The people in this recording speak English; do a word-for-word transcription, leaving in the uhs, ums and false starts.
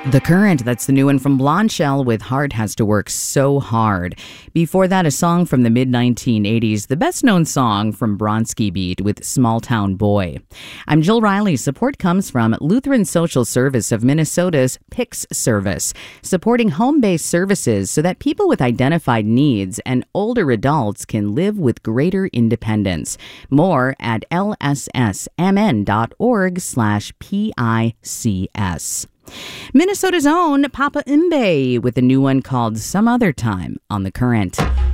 The Current, that's the new one from Blondshell with Heart Has to Work So Hard. Before that, a song from the mid nineteen eighties, the best-known song from Bronski Beat with Small Town Boy. I'm Jill Riley. Support comes from Lutheran Social Service of Minnesota's P I C S service, supporting home-based services so that people with identified needs and older adults can live with greater independence. More at lssmn.org slash PICS. Minnesota's own Papa Mbe with a new one called Some Other Time on The Current.